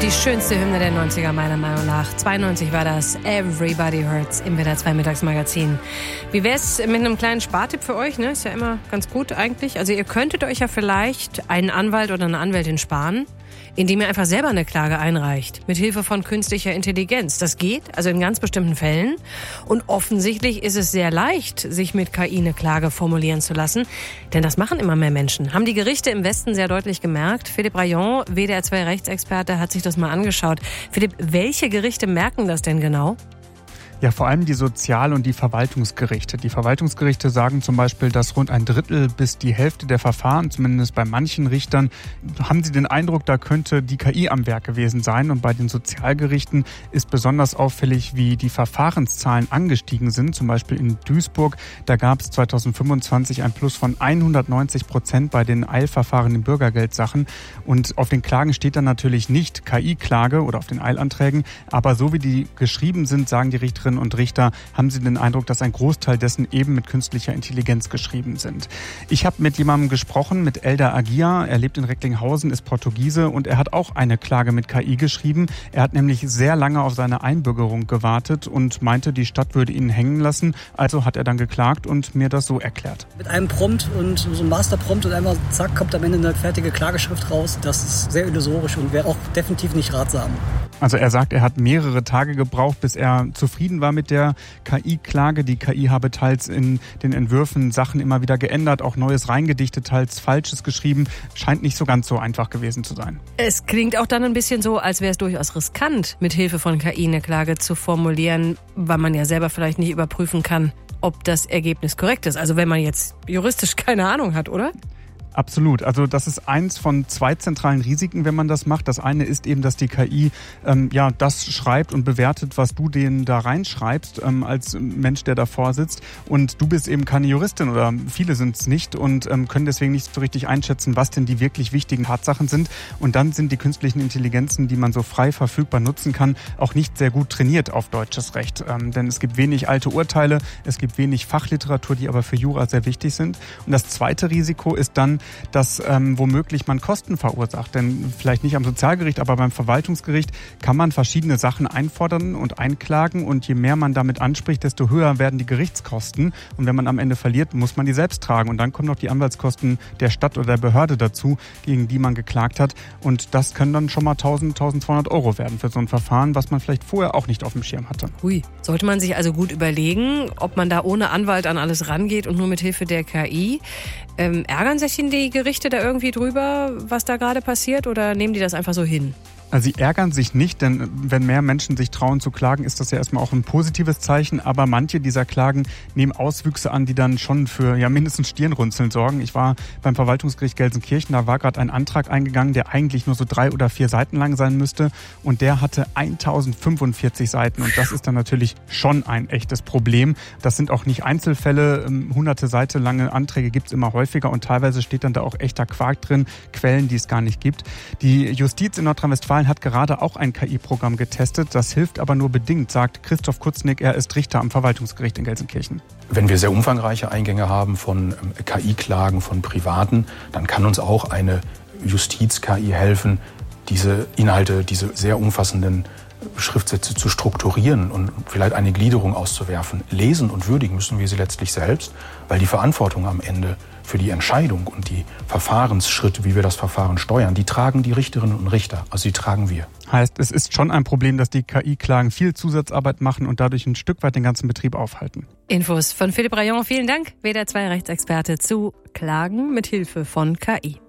Die schönste Hymne der 90er meiner Meinung nach. 92 war das Everybody Hurts im WDR 2 Mittagsmagazin. Wie wär's mit einem kleinen Spartipp für euch? Ne? Ist ja immer ganz gut eigentlich. Also ihr könntet euch ja vielleicht einen Anwalt oder eine Anwältin sparen, indem ihr einfach selber eine Klage einreicht. Mit Hilfe von künstlicher Intelligenz. Das geht, also in ganz bestimmten Fällen. Und offensichtlich ist es sehr leicht, sich mit KI eine Klage formulieren zu lassen. Denn das machen immer mehr Menschen. Haben die Gerichte im Westen sehr deutlich gemerkt. Philippe Rayon, WDR 2 Rechtsexperte, hat sich das mal angeschaut. Philipp, welche Gerichte merken das denn genau? Ja, vor allem die Sozial- und die Verwaltungsgerichte. Die Verwaltungsgerichte sagen zum Beispiel, dass rund ein Drittel bis die Hälfte der Verfahren, zumindest bei manchen Richtern, haben sie den Eindruck, da könnte die KI am Werk gewesen sein. Und bei den Sozialgerichten ist besonders auffällig, wie die Verfahrenszahlen angestiegen sind. Zum Beispiel in Duisburg, da gab es 2025 ein Plus von 190% bei den Eilverfahren in Bürgergeldsachen. Und auf den Klagen steht dann natürlich nicht KI-Klage oder auf den Eilanträgen. Aber so wie die geschrieben sind, sagen die Richterinnen und Richter, haben sie den Eindruck, dass ein Großteil dessen eben mit künstlicher Intelligenz geschrieben sind. Ich habe mit jemandem gesprochen, mit Eldar Agia. Er lebt in Recklinghausen, ist Portugiese und er hat auch eine Klage mit KI geschrieben. Er hat nämlich sehr lange auf seine Einbürgerung gewartet und meinte, die Stadt würde ihn hängen lassen. Also hat er dann geklagt und mir das so erklärt. Mit einem Prompt und so einem Masterprompt und einmal zack, kommt am Ende eine fertige Klageschrift raus. Das ist sehr illusorisch und wäre auch definitiv nicht ratsam. Also er sagt, er hat mehrere Tage gebraucht, bis er zufrieden war mit der KI-Klage. Die KI habe teils in den Entwürfen Sachen immer wieder geändert, auch Neues reingedichtet, teils Falsches geschrieben. Scheint nicht so ganz so einfach gewesen zu sein. Es klingt auch dann ein bisschen so, als wäre es durchaus riskant, mit Hilfe von KI eine Klage zu formulieren, weil man ja selber vielleicht nicht überprüfen kann, ob das Ergebnis korrekt ist. Also wenn man jetzt juristisch keine Ahnung hat, oder? Absolut. Also das ist eins von zwei zentralen Risiken, wenn man das macht. Das eine ist eben, dass die KI das schreibt und bewertet, was du denen da reinschreibst als Mensch, der davor sitzt. Und du bist eben keine Juristin oder viele sind es nicht und können deswegen nicht so richtig einschätzen, was denn die wirklich wichtigen Tatsachen sind. Und dann sind die künstlichen Intelligenzen, die man so frei verfügbar nutzen kann, auch nicht sehr gut trainiert auf deutsches Recht. Denn es gibt wenig alte Urteile, es gibt wenig Fachliteratur, die aber für Jura sehr wichtig sind. Und das zweite Risiko ist dann, dass womöglich man Kosten verursacht. Denn vielleicht nicht am Sozialgericht, aber beim Verwaltungsgericht kann man verschiedene Sachen einfordern und einklagen. Und je mehr man damit anspricht, desto höher werden die Gerichtskosten. Und wenn man am Ende verliert, muss man die selbst tragen. Und dann kommen noch die Anwaltskosten der Stadt oder der Behörde dazu, gegen die man geklagt hat. Und das können dann schon mal 1.000, 1.200 € werden für so ein Verfahren, was man vielleicht vorher auch nicht auf dem Schirm hatte. Hui, sollte man sich also gut überlegen, ob man da ohne Anwalt an alles rangeht und nur mit Hilfe der KI. Ärgern sich die Gerichte da irgendwie drüber, was da gerade passiert, oder nehmen die das einfach so hin? Also sie ärgern sich nicht, denn wenn mehr Menschen sich trauen zu klagen, ist das ja erstmal auch ein positives Zeichen. Aber manche dieser Klagen nehmen Auswüchse an, die dann schon für mindestens Stirnrunzeln sorgen. Ich war beim Verwaltungsgericht Gelsenkirchen, da war gerade ein Antrag eingegangen, der eigentlich nur so 3 oder 4 Seiten lang sein müsste. Und der hatte 1045 Seiten. Und das ist dann natürlich schon ein echtes Problem. Das sind auch nicht Einzelfälle. Hunderte Seiten lange Anträge gibt es immer häufiger. Und teilweise steht dann da auch echter Quark drin, Quellen, die es gar nicht gibt. Die Justiz in Nordrhein-Westfalen hat gerade auch ein KI-Programm getestet. Das hilft aber nur bedingt, sagt Christoph Kutznick. Er ist Richter am Verwaltungsgericht in Gelsenkirchen. Wenn wir sehr umfangreiche Eingänge haben von KI-Klagen von Privaten, dann kann uns auch eine Justiz-KI helfen, diese Inhalte, diese sehr umfassenden Schriftsätze zu strukturieren und vielleicht eine Gliederung auszuwerfen. Lesen und würdigen müssen wir sie letztlich selbst, weil die Verantwortung am Ende für die Entscheidung und die Verfahrensschritte, wie wir das Verfahren steuern, die tragen die Richterinnen und Richter, also die tragen wir. Heißt, es ist schon ein Problem, dass die KI-Klagen viel Zusatzarbeit machen und dadurch ein Stück weit den ganzen Betrieb aufhalten. Infos von Philippe Rayon, vielen Dank. WDR 2 Rechtsexperte zu Klagen mit Hilfe von KI.